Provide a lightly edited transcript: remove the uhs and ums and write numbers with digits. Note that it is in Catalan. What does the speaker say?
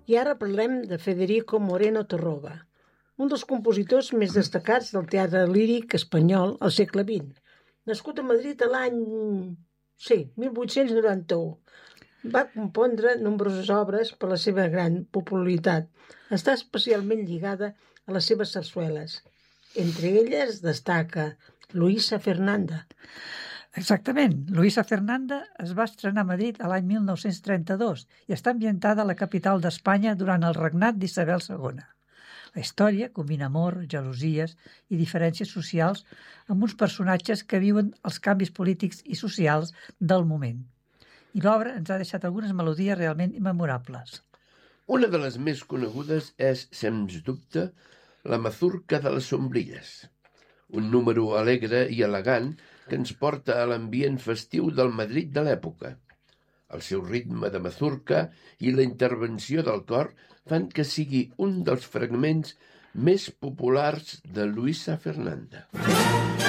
I ara parlem de Federico Moreno Torroba, un dels compositors més destacats del teatre líric espanyol al segle XX. Nascut a Madrid l'any 1891. Va compondre nombroses obres per la seva gran popularitat. Està especialment lligada a les seves sarsueles. Entre elles destaca Luisa Fernanda. Exactament. Luisa Fernanda es va estrenar a Madrid l'any 1932 i està ambientada a la capital d'Espanya durant el regnat d'Isabel II. La història combina amor, gelosies i diferències socials amb uns personatges que viuen els canvis polítics i socials del moment. I l'obra ens ha deixat algunes melodies realment immemorables. Una de les més conegudes és, sens dubte, la Mazurca de les Sombrilles, un número alegre i elegant que ens porta a l'ambient festiu del Madrid de l'època. El seu ritme de mazurca i la intervenció del cor fan que sigui un dels fragments més populars de Luisa Fernanda.